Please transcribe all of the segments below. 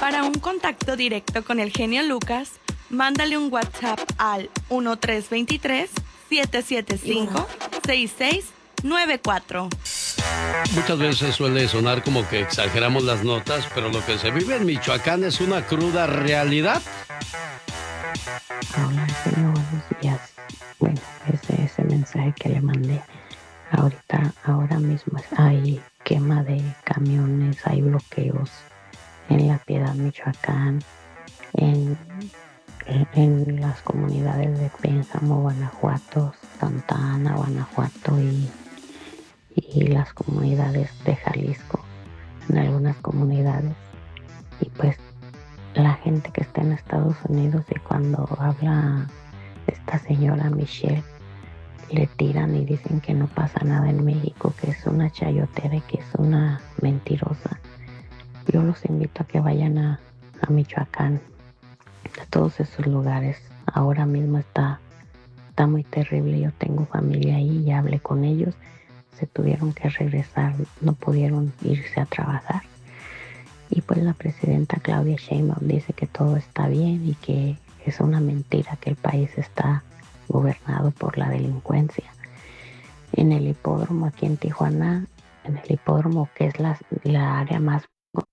Para un contacto directo con el genio Lucas, mándale un WhatsApp al 1323-775-6694. Muchas veces suele sonar como que exageramos las notas, pero lo que se vive en Michoacán es una cruda realidad. Hola, señor, buenos días. Bueno, ese mensaje que le mandé, ahora mismo hay quema de camiones, hay bloqueos en La Piedad, Michoacán, en las comunidades de Pénjamo, Guanajuato, Santa Ana, Guanajuato y las comunidades de Jalisco, en algunas comunidades. Y pues la gente que está en Estados Unidos, y cuando habla esta señora Michelle, le tiran y dicen que no pasa nada en México, que es una chayotera y que es una mentirosa. Yo los invito a que vayan a Michoacán, a todos esos lugares. Ahora mismo está muy terrible. Yo tengo familia ahí, ya hablé con ellos, se tuvieron que regresar, no pudieron irse a trabajar. Y pues la presidenta Claudia Sheinbaum dice que todo está bien y que es una mentira, que el país está gobernado por la delincuencia. En el hipódromo aquí en Tijuana, en el hipódromo que es la área más,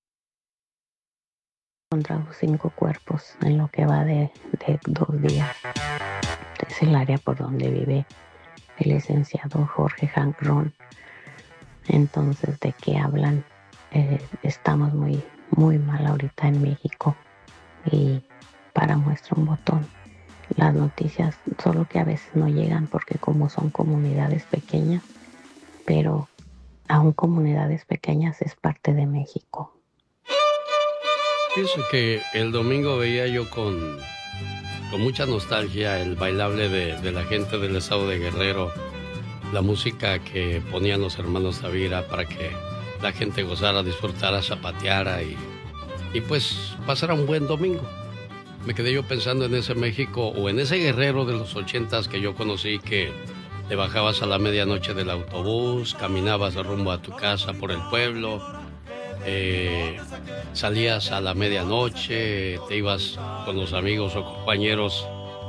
encontrado 5 cuerpos en lo que va de 2 días. Es el área por donde vive el licenciado Jorge Hank Ron. Entonces, ¿de qué hablan? Estamos muy, muy mal ahorita en México, y para muestra un botón. Las noticias solo que a veces no llegan porque como son comunidades pequeñas, pero aún comunidades pequeñas es parte de México. Pienso que el domingo veía yo con mucha nostalgia el bailable de la gente del estado de Guerrero, la música que ponían los hermanos Tavira para que la gente gozara, disfrutara, zapateara y pues pasara un buen domingo. Me quedé yo pensando en ese México o en ese Guerrero de los 80s que yo conocí, que te bajabas a la medianoche del autobús, caminabas de rumbo a tu casa por el pueblo, salías a la medianoche, te ibas con los amigos o compañeros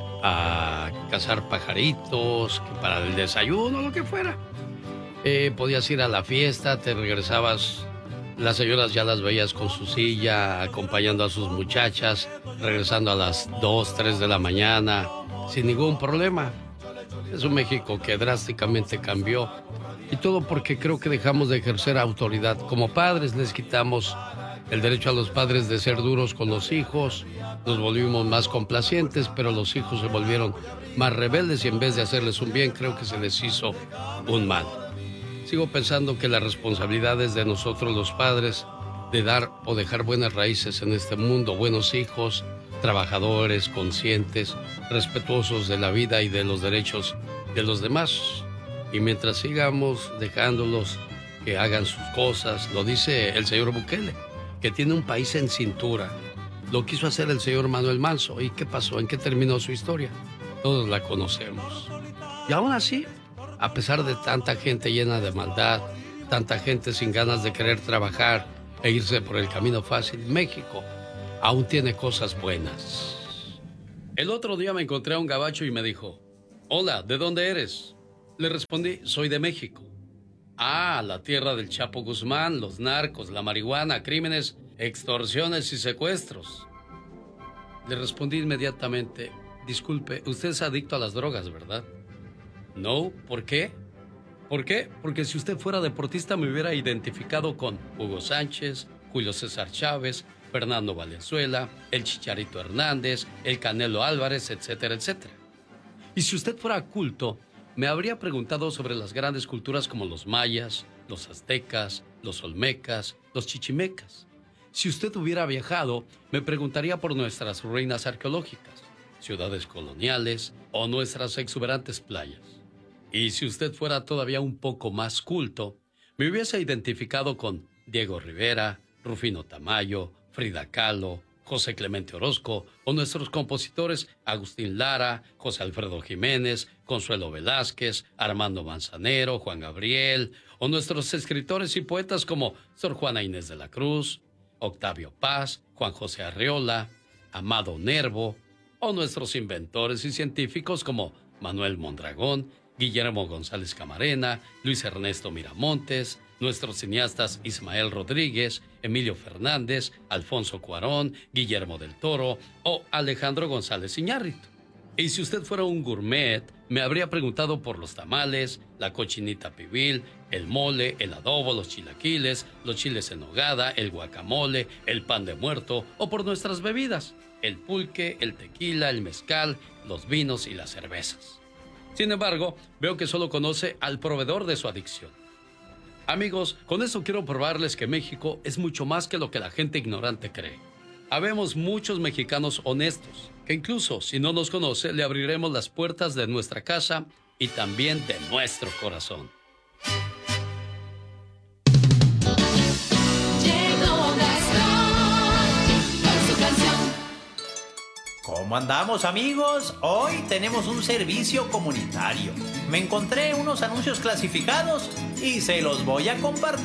a cazar pajaritos, que para el desayuno, lo que fuera. Podías ir a la fiesta, te regresabas, las señoras ya las veías con su silla, acompañando a sus muchachas, regresando a las 2, 3 de la mañana, sin ningún problema. Es un México que drásticamente cambió. Y todo porque creo que dejamos de ejercer autoridad. Como padres les quitamos el derecho a los padres de ser duros con los hijos, nos volvimos más complacientes, pero los hijos se volvieron más rebeldes y en vez de hacerles un bien, creo que se les hizo un mal. Sigo pensando que la responsabilidad es de nosotros los padres de dar o dejar buenas raíces en este mundo, buenos hijos, trabajadores, conscientes, respetuosos de la vida y de los derechos de los demás. Y mientras sigamos dejándolos que hagan sus cosas, lo dice el señor Bukele, que tiene un país en cintura. Lo quiso hacer el señor Manuel Manso. ¿Y qué pasó? ¿En qué terminó su historia? Todos la conocemos. Y aún así, a pesar de tanta gente llena de maldad, tanta gente sin ganas de querer trabajar e irse por el camino fácil, México aún tiene cosas buenas. El otro día me encontré a un gabacho y me dijo: hola, ¿de dónde eres? Le respondí: soy de México. Ah, la tierra del Chapo Guzmán, los narcos, la marihuana, crímenes, extorsiones y secuestros. Le respondí inmediatamente: disculpe, usted es adicto a las drogas, ¿verdad? No, ¿por qué? ¿Por qué? Porque si usted fuera deportista me hubiera identificado con Hugo Sánchez, Julio César Chávez, Fernando Valenzuela, el Chicharito Hernández, el Canelo Álvarez, etcétera, etcétera. Y si usted fuera culto, me habría preguntado sobre las grandes culturas como los mayas, los aztecas, los olmecas, los chichimecas. Si usted hubiera viajado, me preguntaría por nuestras ruinas arqueológicas, ciudades coloniales o nuestras exuberantes playas. Y si usted fuera todavía un poco más culto, me hubiese identificado con Diego Rivera, Rufino Tamayo, Frida Kahlo, José Clemente Orozco, o nuestros compositores Agustín Lara, José Alfredo Jiménez, Consuelo Velázquez, Armando Manzanero, Juan Gabriel, o nuestros escritores y poetas como Sor Juana Inés de la Cruz, Octavio Paz, Juan José Arreola, Amado Nervo, o nuestros inventores y científicos como Manuel Mondragón, Guillermo González Camarena, Luis Ernesto Miramontes, nuestros cineastas Ismael Rodríguez, Emilio Fernández, Alfonso Cuarón, Guillermo del Toro o Alejandro González Iñárritu. Y si usted fuera un gourmet, me habría preguntado por los tamales, la cochinita pibil, el mole, el adobo, los chilaquiles, los chiles en nogada, el guacamole, el pan de muerto o por nuestras bebidas, el pulque, el tequila, el mezcal, los vinos y las cervezas. Sin embargo, veo que solo conoce al proveedor de su adicción. Amigos, con esto quiero probarles que México es mucho más que lo que la gente ignorante cree. Habemos muchos mexicanos honestos, que incluso si no nos conoce, le abriremos las puertas de nuestra casa y también de nuestro corazón. ¿Cómo andamos, amigos? Hoy tenemos un servicio comunitario. Me encontré unos anuncios clasificados y se los voy a compartir.